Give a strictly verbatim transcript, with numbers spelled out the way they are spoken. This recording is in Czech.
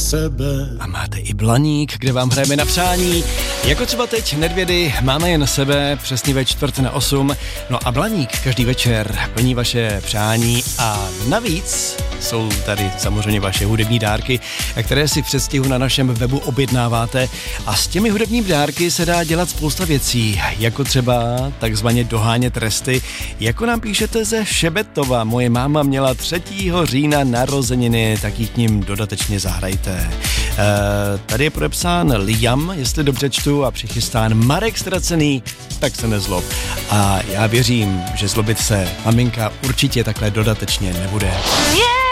sebe. A máte i Blaník, kde vám hrajeme na přání. Jako třeba teď Nedvědy, máme jen sebe, přesně ve čtvrt na osm. No a Blaník každý večer plní vaše přání a navíc jsou tady samozřejmě vaše hudební dárky, které si v předstihu na našem webu objednáváte. A s těmi hudebními dárky se dá dělat spousta věcí, jako třeba takzvaně dohánět resty. Jako nám píšete ze Šebetova, moje máma měla třetího října narozeniny, tak jí k ním dodatečně zahrajte. E, tady je podepsán Liam, jestli dobře čtu, a přichystán Marek Ztracený, tak se nezlob. A já věřím, že zlobit se maminka určitě takhle dodatečně nebude. Yeah!